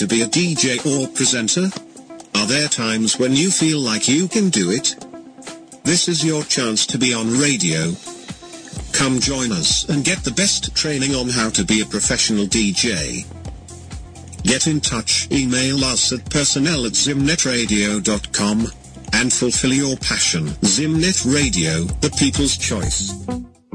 to be a DJ or presenter? Are there times when you feel like you can do it? This is your chance to be on radio. Come join us and get the best training on how to be a professional DJ. Get in touch, email us at personnel@zimnetradio.com, and fulfill your passion. Zimnet Radio, the people's choice.